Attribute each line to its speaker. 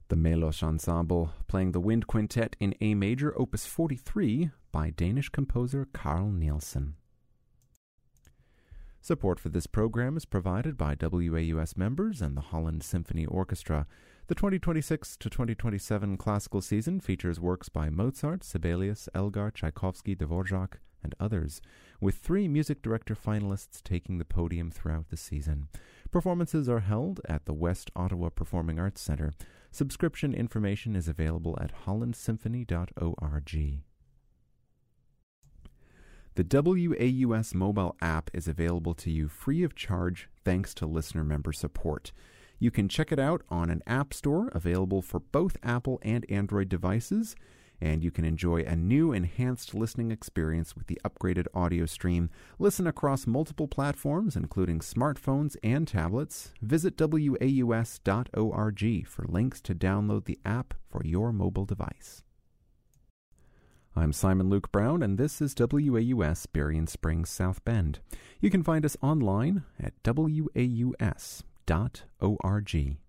Speaker 1: The Melos Ensemble, playing the Wind Quintet in A major, opus 43, by Danish composer Carl Nielsen. Support for this program is provided by WAUS members and the Holland Symphony Orchestra. The 2026 to 2027 classical season features works by Mozart, Sibelius, Elgar, Tchaikovsky, Dvorak, and others, with 3 music director finalists taking the podium throughout the season. Performances are held at the West Ottawa Performing Arts Centre. Subscription information is available at hollandsymphony.org. The WAUS mobile app is available to you free of charge thanks to listener member support. You can check it out on an app store available for both Apple and Android devices, and you can enjoy a new enhanced listening experience with the upgraded audio stream. Listen across multiple platforms, including smartphones and tablets. Visit waus.org for links to download the app for your mobile device. I'm Simon Luke Brown, and this is WAUS Berrien Springs, South Bend. You can find us online at waus.org.